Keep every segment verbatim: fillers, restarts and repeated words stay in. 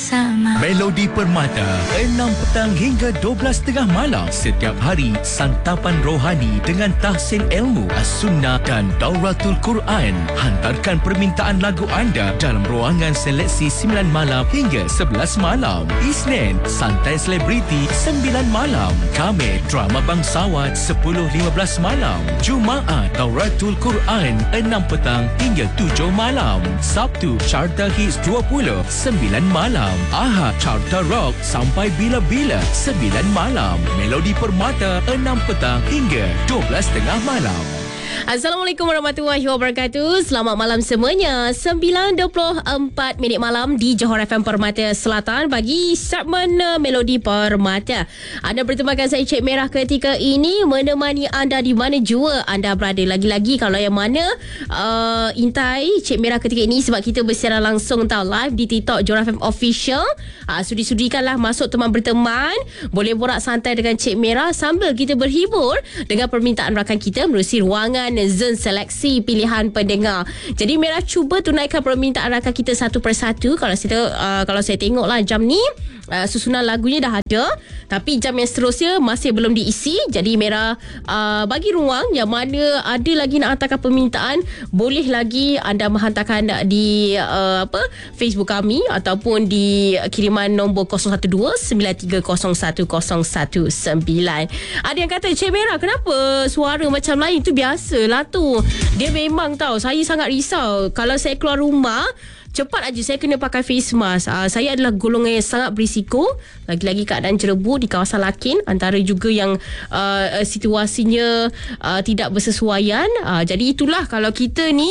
bersama. Melodi Permata, enam petang hingga dua belas tiga puluh malam. Setiap hari, santapan rohani dengan tahsin ilmu, as-sunnah dan dauratul Quran. Hantarkan permintaan lagu anda dalam ruangan seleksi sembilan malam hingga sebelas malam. Isnin, santai selebriti sembilan malam. Khamis, drama bangsawan sepuluh lima belas malam. Jumaat, dauratul Quran enam petang hingga tujuh malam. Sabtu, Carta Hits dua puluh sembilan malam. Ahad, Carta Rock sampai bila-bila sembilan malam. Melodi Permata enam petang hingga dua belas tengah malam. Assalamualaikum warahmatullahi wabarakatuh. Selamat malam semuanya. sembilan dua puluh empat minit malam di Johor F M Permata Selatan bagi segmen uh, Melodi Permata. Anda bertemankan saya Cik Merah ketika ini menemani anda di mana jua anda berada. Lagi-lagi kalau yang mana uh, intai Cik Merah ketika ini sebab kita bersiaran langsung tau live di TikTok Johor F M Official. Uh, sudi-sudikanlah masuk teman berteman. Boleh borak santai dengan Cik Merah sambil kita berhibur dengan permintaan rakan kita menerusi ruangan zon seleksi pilihan pendengar. Jadi Merah cuba tunaikan permintaan rakan kita satu persatu. Kalau saya uh, kalau saya tengoklah jam ni uh, susunan lagunya dah ada, tapi jam yang seterusnya masih belum diisi. Jadi Merah uh, bagi ruang yang mana ada lagi nak hantarkan permintaan, boleh lagi anda menghantarkan di uh, apa Facebook kami ataupun di kiriman nombor kosong satu dua sembilan tiga kosong satu kosong satu sembilan. Ada yang kata, Cik Merah, kenapa suara macam lain? Tu biasa lah tu. Dia memang tahu, saya sangat risau kalau saya keluar rumah cepat aja saya kena pakai face mask. Uh, saya adalah golongan yang sangat berisiko. Lagi-lagi keadaan jerebu di kawasan Lakin, antara juga yang uh, situasinya uh, tidak bersesuaian. Uh, jadi itulah, kalau kita ni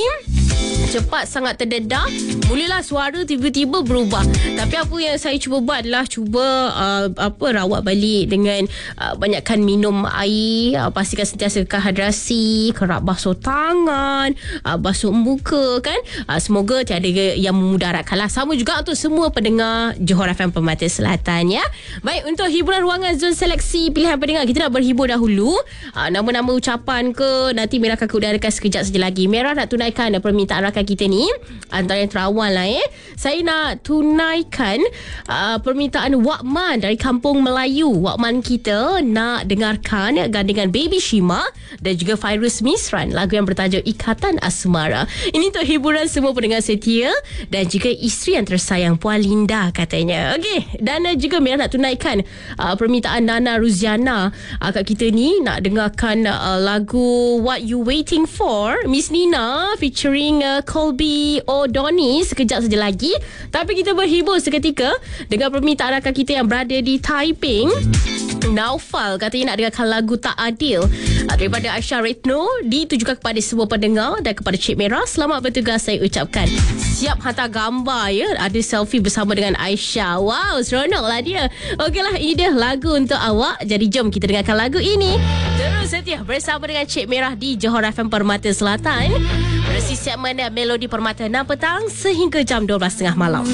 cepat sangat terdedah, bolehlah suara tiba-tiba berubah. Tapi apa yang saya cuba buat adalah cuba uh, apa rawat balik dengan uh, banyakkan minum air, uh, pastikan sentiasa kehadrasi, kerap basuh tangan, uh, basuh muka kan. Uh, semoga tiada yang memudaratkanlah. Sama juga untuk semua pendengar Johor F M Permata Selatan ya. Baik, untuk hiburan ruangan zon seleksi pilihan pendengar, kita nak berhibur dahulu. Uh, nama-nama ucapan ke nanti Merah akan keudarakan sekejap saja lagi. Merah nak tunaikan permintaan rakan kita ni, antara yang terawal lah eh. Saya nak tunaikan uh, permintaan Wakman dari Kampung Melayu. Wakman kita nak dengarkan gandingan Baby Shima dan juga Fairuz Misran, lagu yang bertajuk Ikatan Asmara. Ini untuk hiburan semua pendengar setia dan juga isteri yang tersayang Puan Linda katanya. Okey, dan uh, juga Merah nak tunaikan uh, permintaan Nana Ruziana. Uh, kat kita ni nak dengarkan uh, lagu What You Waiting For, Miss Nina featuring uh, Colby O'Donnell sekejap saja lagi. Tapi kita berhibur seketika dengan permintaan rakan kita yang berada di Taiping. Naufal katanya nak dengarkan lagu Tak Adil daripada Aisyah Retno, ditujukan kepada semua pendengar dan kepada Cik Merah. Selamat bertugas saya ucapkan. Siap hantar gambar ya, ada selfie bersama dengan Aisyah. Wow, seronoklah dia. Okeylah, ini dia lagu untuk awak. Jadi jom kita dengarkan lagu ini. Terus setia bersama dengan Cik Merah di Johor F M Permata Selatan. Berisi segmen Melodi Permata enam petang sehingga jam dua belas tiga puluh malam.